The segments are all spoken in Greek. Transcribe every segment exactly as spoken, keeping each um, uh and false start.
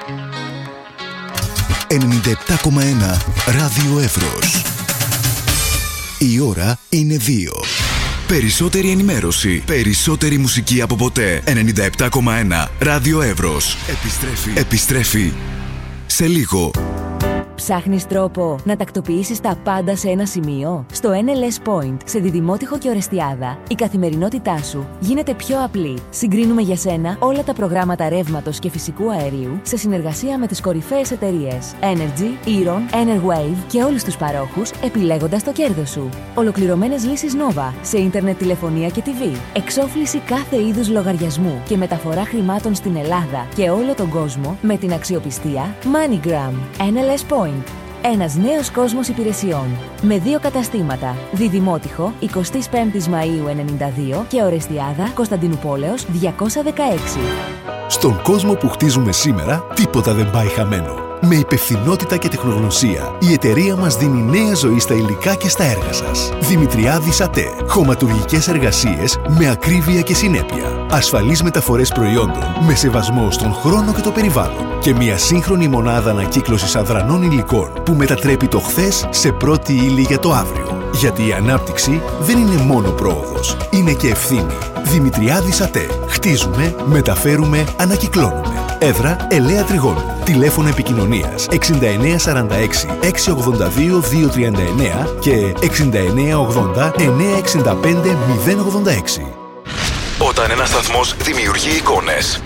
ενενήντα επτά κόμμα ένα Ράδιο Εύρος. Η ώρα είναι δύο. Περισσότερη ενημέρωση, περισσότερη μουσική από ποτέ. ενενήντα επτά κόμμα ένα Ράδιο Εύρος. Επιστρέφει. Επιστρέφει σε λίγο. Ψάχνεις τρόπο να τακτοποιήσεις τα πάντα σε ένα σημείο? Στο εν ελ ες Point, σε Διδημότυχο και Ορεστιάδα, η καθημερινότητά σου γίνεται πιο απλή. Συγκρίνουμε για σένα όλα τα προγράμματα ρεύματος και φυσικού αερίου σε συνεργασία με τις κορυφαίες εταιρείες Energy, Eron, Enerwave και όλους τους παρόχους, επιλέγοντας το κέρδος σου. Ολοκληρωμένες λύσεις Nova σε ίντερνετ, τηλεφωνία και τι βι. Εξόφληση κάθε είδους λογαριασμού και μεταφορά χρημάτων στην Ελλάδα και όλο τον κόσμο με την αξιοπιστία MoneyGram. εν ελ ες Point. Ένας νέος κόσμος υπηρεσιών. Με δύο καταστήματα. Διδημότυχο, εικοστή πέμπτη Μαΐου ενενήντα δύο και Ορεστιάδα, Κωνσταντινούπολεως διακόσια δεκαέξι. Στον κόσμο που χτίζουμε σήμερα, τίποτα δεν πάει χαμένο. Με υπευθυνότητα και τεχνογνωσία, η εταιρεία μας δίνει νέα ζωή στα υλικά και στα έργα σας. Δημητριάδης ΑΤΕ. Χωματουργικές εργασίες με ακρίβεια και συνέπεια. Ασφαλείς μεταφορές προϊόντων με σεβασμό στον χρόνο και το περιβάλλον. Και μια σύγχρονη μονάδα ανακύκλωσης αδρανών υλικών που μετατρέπει το χθες σε πρώτη ύλη για το αύριο. Γιατί η ανάπτυξη δεν είναι μόνο πρόοδος, είναι και ευθύνη. Δημητριάδης ΑΤΕ. Χτίζουμε, μεταφέρουμε, ανακυκλώνουμε. Έδρα Ελαία Τριγώνου. Τηλέφωνο επικοινωνίας εξήντα εννέα σαράντα έξι εξακόσια ογδόντα δύο διακόσια τριάντα εννέα και εξήντα εννέα ογδόντα εννέα εξήντα πέντε μηδέν ογδόντα έξι. Όταν ένας σταθμός δημιουργεί εικόνες,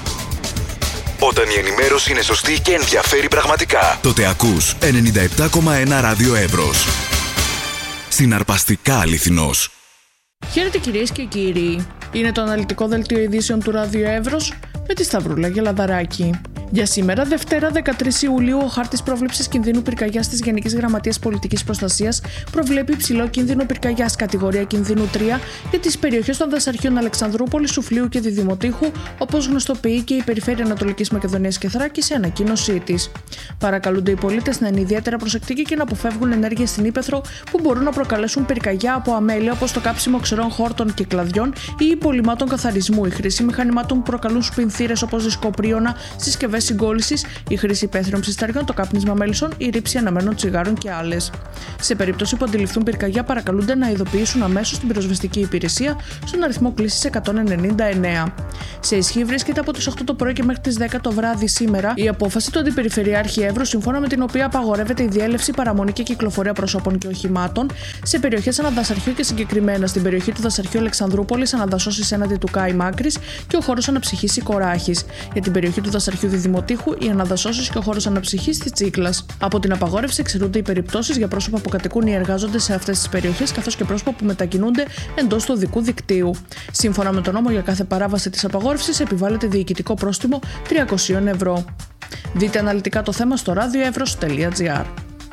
όταν η ενημέρωση είναι σωστή και ενδιαφέρει πραγματικά, τότε ακούς ενενήντα επτά κόμμα ένα Ράδιο Εύρος. Συναρπαστικά αληθινός. Χαίρετε κυρίες και κύριοι. Είναι το αναλυτικό δελτίο ειδήσεων του Ράδιο Εύρος με τη Σταυρούλα Γελαδαράκη. Για σήμερα, Δευτέρα δεκατρείς Ιουλίου, ο χάρτης πρόβλεψης κινδύνου πυρκαγιάς της Γενικής Γραμματείας Πολιτικής Προστασίας προβλέπει υψηλό κίνδυνο πυρκαγιάς κατηγορία κινδύνου τρία για τις περιοχές των δασαρχείων Αλεξανδρούπολης, Σουφλίου και Διδημοτύχου, όπως γνωστοποιεί και η Περιφέρεια Ανατολικής Μακεδονίας και Θράκης σε ανακοίνωσή της. Παρακαλούνται οι πολίτες να είναι ιδιαίτερα προσεκτικοί και να αποφεύγουν ενέργειες στην ύπαιθρο που μπορούν να προκαλέσουν πυρκαγιά από αμέλεια, όπως το κάψιμο ξερών χόρτων και κλαδιών ή υπολειμμάτων καθαρισμού, η χρήση μηχανημάτων που προκαλούν σπινθήρες όπως δισκοπρίωνα, συσκευές συγκόλλησης, η χρήση υπαίθριων ψισταριών, το κάπνισμα μέλισσων, η ρήψη αναμένων τσιγάρων και άλλες. Σε περίπτωση που αντιληφθούν πυρκαγιά, παρακαλούνται να ειδοποιήσουν αμέσως την πυροσβεστική υπηρεσία στον αριθμό κλήσης εκατόν ενενήντα εννέα. Σε ισχύ βρίσκεται από τις οκτώ το πρωί και μέχρι τις δέκα το βράδυ σήμερα η απόφαση του Αντιπεριφερειάρχη Εύρου, σύμφωνα με την οποία απαγορεύεται η διέλευση, παραμονή και κυκλοφορία προσώπων και οχημάτων σε περιοχές αναδασαρχείου και συγκεκριμένα στην περιοχή του δασαρχείου Αλεξανδρούπολης, αναδασώσεις έναντι του Κάη Μάκρης και ο χώρος αναψυχής Σικοράχης. Για την περιοχή του δασαρχείου Διδημοτύχου, οι αναδασώσεις και ο χώρος αναψυχής της Τσίκλας. Από την απαγόρευση εξαιρούνται οι περιπτώσεις για πρόσωπα που κατοικούν ή εργάζονται σε αυτές τις περιοχές, καθώς και πρόσωπα που μετακινούνται εντός του οδικού δικτύου. Σύμφωνα με τον νόμο, για κάθε παράβαση της απαγόρευσης επιβάλλεται διοικητικό πρόστιμο τριακόσια ευρώ. Δείτε αναλυτικά το θέμα στο radioevros τελεία gr.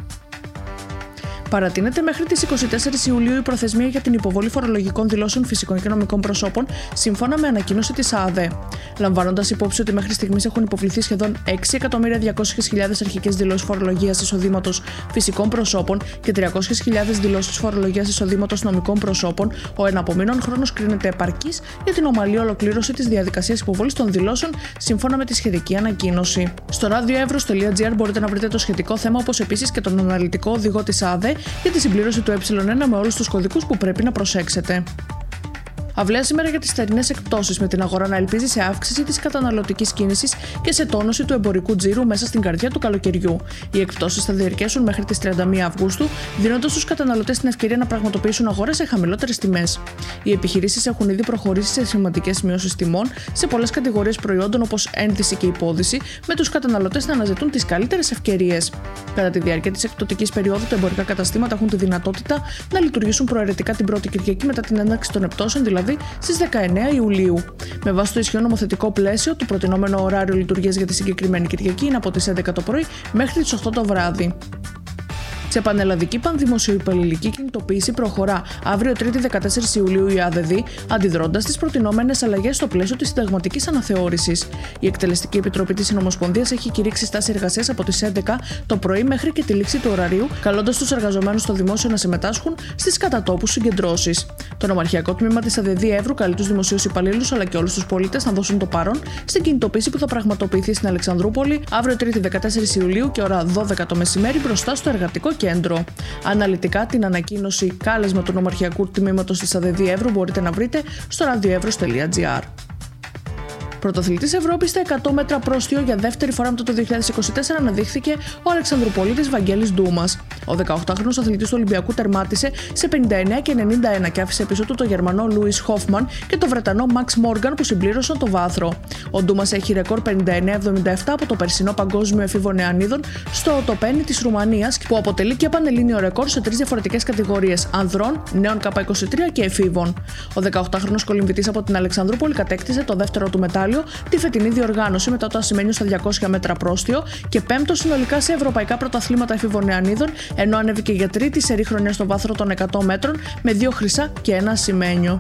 Παρατείνεται μέχρι τις είκοσι τέσσερις Ιουλίου η προθεσμία για την υποβολή φορολογικών δηλώσεων φυσικών και νομικών προσώπων, σύμφωνα με ανακοίνωση της ΑΔΕ. Λαμβάνοντας υπόψη ότι μέχρι στιγμής έχουν υποβληθεί σχεδόν έξι εκατομμύρια διακόσιες χιλιάδες αρχικές δηλώσεις φορολογίας εισοδήματος φυσικών προσώπων και τριακόσιες χιλιάδες δηλώσεις φορολογίας εισοδήματος νομικών προσώπων, ο εναπομείνων χρόνος κρίνεται επαρκής για την ομαλή ολοκλήρωση της διαδικασίας υποβολής των δηλώσεων, σύμφωνα με τη σχετική ανακοίνωση. Στο radioevros τελεία gr μπορείτε να βρείτε το σχετικό θέμα, όπως επίσης και τον αναλυτικό οδηγό της ΑΔΕ για τη συμπλήρωση του ε1 με όλους τους κωδικούς που πρέπει να προσέξετε. Αυλαία σήμερα για τις θερινές εκπτώσεις, με την αγορά να ελπίζει σε αύξηση της καταναλωτικής κίνησης και σε τόνωση του εμπορικού τζίρου μέσα στην καρδιά του καλοκαιριού. Οι εκπτώσεις θα διαρκέσουν μέχρι τις τριάντα μία Αυγούστου, δίνοντας στους καταναλωτές την ευκαιρία να πραγματοποιήσουν αγορές σε χαμηλότερες τιμές. Οι επιχειρήσεις έχουν ήδη προχωρήσει σε σημαντικές μειώσεις τιμών σε πολλές κατηγορίες προϊόντων, όπως ένδυση και υπόδυση, με τους καταναλωτές να αναζητούν τις καλύτερες ευκαιρίες. Κατά τη διάρκεια της εκπτωτικής περίοδου, τα εμπορικά καταστήματα έχουν τη δυνατότητα να λειτουργήσουν προαιρετικά την πρώτη Κυριακή μετά την έναρξη των εκπτώσεων, δηλαδή στις δεκαεννέα Ιουλίου. Με βάση το ισχύον νομοθετικό πλαίσιο, το προτινόμενο ωράριο λειτουργίας για τη συγκεκριμένη Κυριακή είναι από τις έντεκα το πρωί μέχρι τις οκτώ το βράδυ. Σε πανελλαδική πανδημοσιοϊπαλληλική κινητοποίηση προχωρά αύριο Τρίτη δεκατέσσερις Ιουλίου η ΑΔΔ, αντιδρώντας στις προτινόμενες αλλαγές στο πλαίσιο της συνταγματικής αναθεώρησης. Η Εκτελεστική Επιτροπή της Συνομοσπονδίας έχει κηρύξει στάση εργασίας από τις έντεκα το πρωί μέχρι και τη λήξη του ωραρίου, καλώντας τους εργαζομένους στο δημόσιο να συμμετάσχουν στις κατατόπους συγκεντρώσεις. Το νομαρχιακό τμήμα της ΑΔΔ Εύρου καλεί τους δημοσίους υπαλλήλους αλλά και όλους τους πολίτες να δώσουν το παρόν στην κινητοποίηση που θα πραγματοποιηθεί στην Αλεξανδρούπολη αύριο Τρίτη δεκατέσσερις Ιουλίου και ώρα δώδεκα το μεσημέρι μπροστά στο εργατικό κέντρο. Αναλυτικά την ανακοίνωση κάλεσμα του νομαρχιακού τμήματος της ΑΔΔ Εύρου μπορείτε να βρείτε στο ραδιοεύρος τελεία τζι άρ. Πρωταθλητής Ευρώπης στα εκατό μέτρα πρόστιο για δεύτερη φορά μετά το δύο χιλιάδες είκοσι τέσσερα αναδείχθηκε ο Αλεξανδρουπολίτης Βαγγέλης Ντούμας. Ο δεκαοκτάχρονος αθλητής του Ολυμπιακού τερμάτισε σε πενήντα εννέα και ενενήντα ένα και άφησε πίσω του το Γερμανό Λούις Χόφμαν και το Βρετανό Μαξ Μόργαν που συμπλήρωσαν το βάθρο. Ο Ντούμας έχει ρεκόρ πενήντα εννέα εβδομήντα επτά από το περσινό Παγκόσμιο Εφήβο Νεανίδων στο Οτοπένι της Ρουμανίας που αποτελεί και πανελλήνιο ρεκόρ σε τρεις διαφορετικές κατηγορίες: ανδρών, νέων κέι είκοσι τρία και εφήβων. Ο δεκαοκτάχρονος κολυμβητής από την Αλεξανδρούπολη κατέκτησε το δεύτερο του μετάλλιο τη φετινή διοργάνωση μετά το ασημένιο στα διακόσια μέτρα πρόστιο και πέμπτο συνολικά σε ευρωπαϊκά πρωταθλήματα εφήβων νεανίδων, ενώ ανέβηκε για τρίτη σερί χρονιά στο βάθρο των εκατό μέτρων με δύο χρυσά και ένα ασημένιο.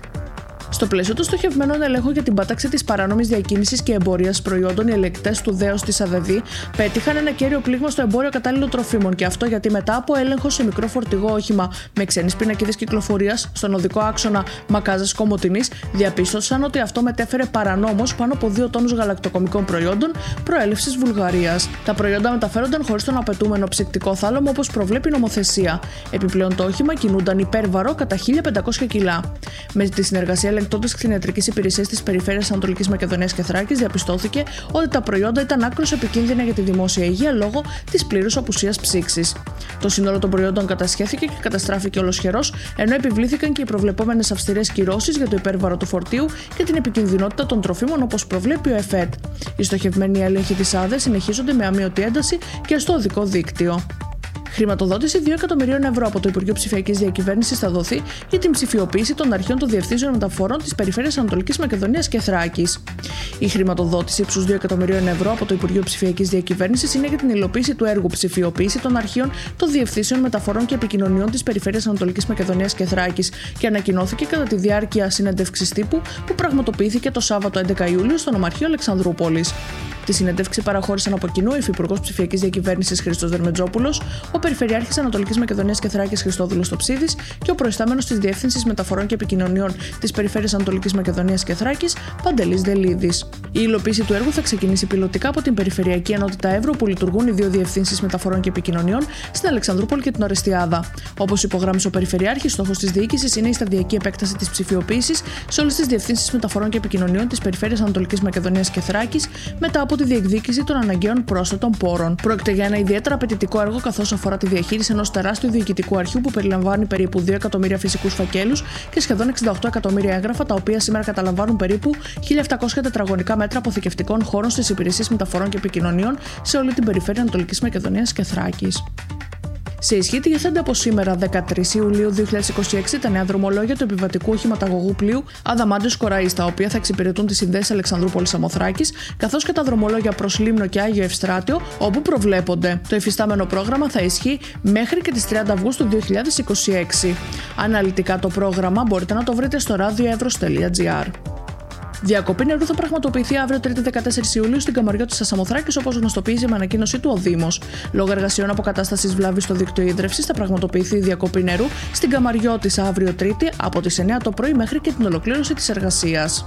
Στο πλαίσιο των στοχευμένων ελέγχων για την πάταξη της παράνομης διακίνησης και εμπορίας προϊόντων, οι ελεγκτές του ΔΕΟΣ της ΑΔΔ πέτυχαν ένα κέριο πλήγμα στο εμπόριο κατάλληλων τροφίμων και αυτό γιατί μετά από έλεγχο σε μικρό φορτηγό όχημα με ξένες πινακίδες κυκλοφορίας στον οδικό άξονα Μακάζας Κομοτηνής, διαπίστωσαν ότι αυτό μετέφερε παρανόμως πάνω από δύο τόνους γαλακτοκομικών προϊόντων προέλευσης Βουλγαρίας. Τα προϊόντα μεταφέρονταν χωρίς τον απαιτούμενο ψυκτικό θάλαμο όπως προβλέπει η νομοθεσία. Επιπλέον το όχημα κινούνταν υπέρβαρο κατά χίλια πεντακόσια κιλά. Με τη συνεργασία ελεγκτών της κτηνιατρικής υπηρεσίας της Περιφέρειας Ανατολικής Μακεδονίας και Θράκης διαπιστώθηκε ότι τα προϊόντα ήταν άκρως επικίνδυνα για τη δημόσια υγεία λόγω της πλήρους απουσίας ψήξης. Το σύνολο των προϊόντων κατασχέθηκε και καταστράφηκε ολοσχερός, ενώ επιβλήθηκαν και οι προβλεπόμενες αυστηρές κυρώσεις για το υπέρβαρο του φορτίου και την επικινδυνότητα των τροφίμων όπως προβλέπει ο ΕΦΕΤ. Οι στοχευμένοι έλεγχοι της ΑΔΕ συνεχίζονται με αμείωτη ένταση και στο οδικό δίκτυο. Χρηματοδότηση δύο εκατομμυρίων ευρώ από το Υπουργείο Ψηφιακής Διακυβέρνησης θα δοθεί για την ψηφιοποίηση των αρχείων των διευθύνσεων μεταφορών της Περιφέρειας Ανατολικής Μακεδονίας και Θράκης. Η χρηματοδότηση ύψους δύο εκατομμυρίων ευρώ από το Υπουργείο Ψηφιακής Διακυβέρνησης είναι για την υλοποίηση του έργου ψηφιοποίηση των αρχείων των διευθύνσεων μεταφορών και επικοινωνιών της Περιφέρειας Ανατολικής Μακεδονίας και Θράκης και ανακοινώθηκε κατά τη διάρκεια συνέντευξης τύπου που πραγματοποιήθηκε το Σάββατο έντεκα Ιουλίου στο Νομαρχείο Αλεξανδρούπολης. Τη συνέντευξη παραχώρησαν από κοινού ο Υφυπουργός Ψηφιακής Διακυβέρνησης Χρήστος Δερμετζόπουλος, ο Περιφερειάρχης Ανατολικής Μακεδονίας και Θράκης Χριστόδουλος Τοψίδης και ο προϊστάμενος της Διεύθυνσης Μεταφορών και Επικοινωνιών της Περιφέρειας Ανατολικής Μακεδονίας και Θράκης, Παντελής Δελίδης. Η υλοποίηση του έργου θα ξεκινήσει πιλωτικά από την Περιφερειακή Ενότητα Εύρου, που λειτουργούν οι δύο Διευθύνσεις Μεταφορών και Επικοινωνιών στην Αλεξανδρούπολη και την Ορεστιάδα. Όπως υπογράμμισε ο Περιφερειάρχης, στόχος της διοίκησης είναι η σταδιακή επέκταση της ψηφιοποίησης σε όλες τις Διευθύνσεις Μεταφορών και Επικοινωνιών της Περιφέρειας Ανατολικής Μακεδονίας και Θράκης μετά από τη διεκδίκηση των αναγκαίων πρόσθετων πόρων. Πρόκειται για ένα ιδιαίτερα απαιτητικό έργο καθώς αφορά τη διαχείριση ενός τεράστιου διοικητικού αρχείου που περιλαμβάνει περίπου δύο εκατομμύρια φυσικούς φακέλους και σχεδόν εξήντα οκτώ εκατομμύρια έγγραφα, τα οποία σήμερα καταλαμβάνουν περίπου χίλια επτακόσια τετραγωνικά μέτρα αποθηκευτικών χώρων στις υπηρεσίες μεταφορών και επικοινωνιών σε όλη την περιφέρεια Ανατολικής Μακεδονίας και Θράκης. Σε ισχύ τιθένται από σήμερα, δεκατρείς Ιουλίου δύο χιλιάδες είκοσι έξι, τα νέα δρομολόγια του επιβατικού οχηματαγωγού πλοίου Αδαμάντιος Κοραής, τα οποία θα εξυπηρετούν τις συνδέσεις Αλεξανδρούπολης Σαμοθράκης, καθώς και τα δρομολόγια προς Λίμνο και Άγιο Ευστράτιο, όπου προβλέπονται. Το υφιστάμενο πρόγραμμα θα ισχύει μέχρι και τις τριάντα Αυγούστου δύο χιλιάδες είκοσι έξι. Αναλυτικά το πρόγραμμα μπορείτε να το βρείτε στο ραδιοεύρος τελεία τζι άρ. Διακοπή νερού θα πραγματοποιηθεί αύριο Τρίτη δεκατέσσερις Ιουλίου στην Καμαριώτισσα Σαμοθράκης, όπως γνωστοποίησε με ανακοίνωσή του ο Δήμος. Λόγω εργασιών αποκατάστασης βλάβης στο δίκτυο ίδρευσης θα πραγματοποιηθεί η διακοπή νερού στην Καμαριώτισσα αύριο Τρίτη από τις εννέα το πρωί μέχρι και την ολοκλήρωση της εργασίας.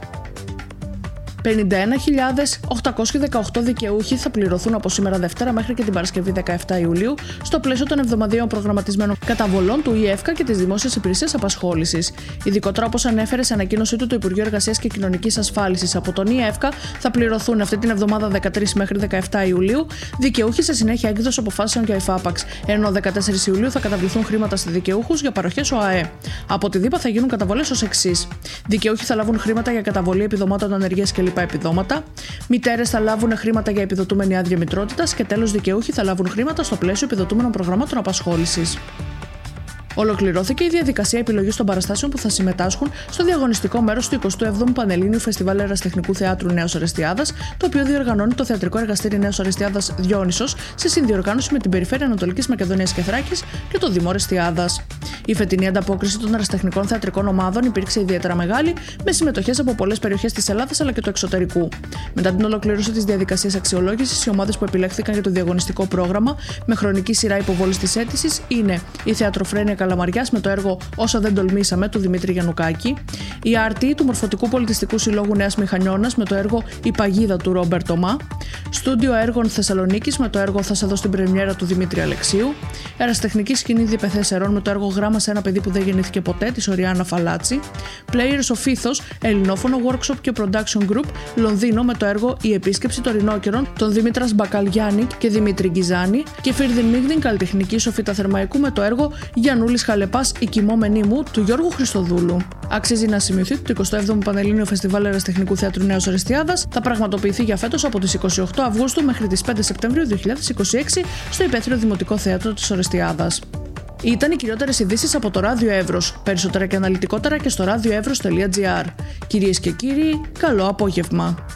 πενήντα ένα χιλιάδες οκτακόσιοι δεκαοκτώ δικαιούχοι θα πληρωθούν από σήμερα Δευτέρα μέχρι και την Παρασκευή δεκαεπτά Ιουλίου στο πλαίσιο των εβδομαδιαίων προγραμματισμένων καταβολών του ΙΕΦΚΑ και της Δημόσιας Υπηρεσίας Απασχόλησης. Ειδικότερα, όπως ανέφερε σε ανακοίνωσή του το Υπουργείο Εργασίας και Κοινωνικής Ασφάλισης, από τον ΙΕΦΚΑ θα πληρωθούν αυτή την εβδομάδα δεκατρείς μέχρι δεκαεπτά Ιουλίου δικαιούχοι σε συνέχεια έκδοση αποφάσεων για ΕΦΑΠΑΞ, ενώ δεκατέσσερις Ιουλίου θα καταβληθούν χρήματα σε δικαιούχους για παροχές ΟΑΕ. Από τη ΔΥΠΑ θα γίνουν καταβολές ως εξής. Δικαιούχοι θα λάβουν χρήματα για καταβολή επιδομάτων ανεργίας και επιδόματα. Μητέρες θα λάβουν χρήματα για επιδοτούμενη άδεια μητρότητας και τέλος δικαιούχοι θα λάβουν χρήματα στο πλαίσιο επιδοτούμενων προγραμμάτων απασχόλησης. Ολοκληρώθηκε η διαδικασία επιλογής των παραστάσεων που θα συμμετάσχουν στο διαγωνιστικό μέρος του εικοστού έβδομου Πανελλήνιου Φεστιβάλ Ερασιτεχνικού Θεάτρου Νέος Ορεστιάδας, το οποίο διοργανώνει το Θεατρικό Εργαστήρι Νέος Ορεστιάδας Διόνυσος σε συνδιοργάνωση με την Περιφέρεια Ανατολικής Μακεδονίας και Θράκης και το Δήμο Ορεστιάδας. Η φετινή ανταπόκριση των ερασιτεχνικών θεατρικών ομάδων υπήρξε ιδιαίτερα μεγάλη, με συμμετοχές από πολλές περιοχές της Ελλάδας αλλά και του εξωτερικού. Μετά την ολοκλήρωση της διαδικασίας αξιολόγησης, οι ομάδες που επιλέχθηκαν για το διαγωνιστικό πρόγραμμα με χρονική σειρά υποβολής της αίτησης είναι η Θεατροφρένεια Καλαμαριάς με το έργο Όσα δεν τολμήσαμε του Δημήτρη Γιαννουκάκη, η Άρτη του Μορφωτικού Πολιτιστικού Συλλόγου Νέας Μηχανιώνας με το έργο Η Παγίδα του Ρόμπερτ Τομά, Στούντιο Έργων Θεσσαλονίκης με το έργο Θα σε δω στην πρεμιέρα του Δημήτρη Αλεξίου, Ερασιτεχνική Σκηνή Διπεθέσσερων με το έργο Γράμμα σε ένα παιδί που δεν γεννήθηκε ποτέ της Οριάννα Φαλάτσι, Players of Ethos, ελληνόφωνο workshop και production group Λονδίνο με το έργο Η Επίσκεψη των Ρινόκερων των Δήμητρας Μπακαλιάννη και Δημήτρη Γκιζάνη και Φίρδιν Μίγδιν καλλιτεχνική Σοφίτα Θερμαϊκού με το έργο Γιαννούλης Χαλεπάς Η Κοιμόμενή μου του Γιώργου Χριστοδούλου. Αξίζει να σημειωθεί ότι το εικοστό έβδομο Πανελλήνιο Φεστιβάλ Ερασιτεχνικού Θεάτρου Νέος Ορεστιάδας θα πραγματοποιηθεί για φέτος από τις είκοσι οκτώ Αυγούστου μέχρι τις πέντε Σεπτεμβρίου δύο χιλιάδες είκοσι έξι στο Υπαίθριο Δημοτικό Θέατρο της Ορεστιάδας. Ήταν οι κυριότερες ειδήσεις από το Ράδιο Εύρος. Περισσότερα και αναλυτικότερα και στο ραδιοεύρος τελεία τζι άρ. Κυρίες και κύριοι, καλό απόγευμα.